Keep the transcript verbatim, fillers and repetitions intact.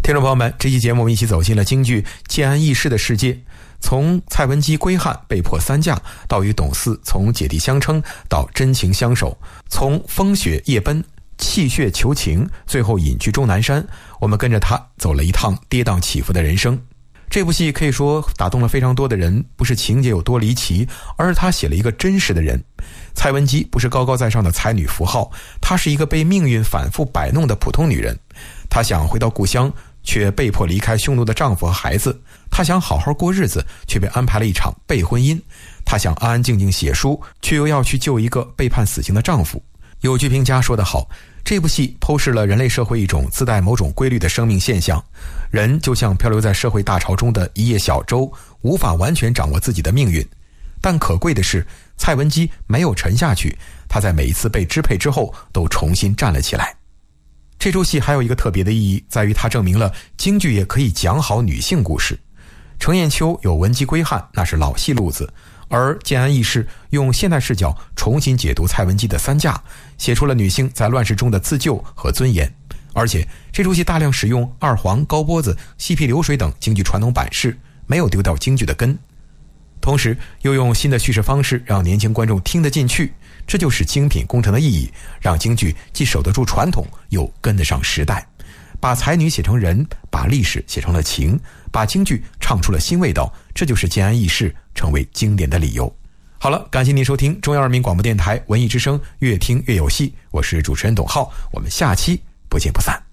听众朋友们，这期节目我们一起走进了京剧建安义士的世界，从蔡文姬归汉被迫三嫁，到与董四从姐弟相称到真情相守，从风雪夜奔泣血求情，最后隐居终南山，我们跟着他走了一趟跌宕起伏的人生。这部戏可以说打动了非常多的人，不是情节有多离奇，而是他写了一个真实的人。蔡文姬不是高高在上的才女符号，她是一个被命运反复摆弄的普通女人。她想回到故乡，却被迫离开匈奴的丈夫和孩子。她想好好过日子，却被安排了一场背婚姻。她想安安静静写书，却又要去救一个被判死刑的丈夫。有剧评家说得好，这部戏剖示了人类社会一种自带某种规律的生命现象，人就像漂流在社会大潮中的一叶小舟，无法完全掌握自己的命运。但可贵的是，蔡文姬没有沉下去，她在每一次被支配之后都重新站了起来。这出戏还有一个特别的意义，在于它证明了京剧也可以讲好女性故事。程砚秋有文姬归汉，那是老戏路子，而建安义士用现代视角重新解读蔡文姬的三嫁，写出了女性在乱世中的自救和尊严。而且这出戏大量使用二黄、高波子、细皮流水等京剧传统版式，没有丢掉京剧的根，同时又用新的叙事方式让年轻观众听得进去，这就是精品工程的意义，让京剧既守得住传统，又跟得上时代，把才女写成人，把历史写成了情，把京剧唱出了新味道，这就是建安义士成为经典的理由。好了，感谢您收听中央人民广播电台文艺之声，越听越有戏，我是主持人董浩，我们下期不见不散。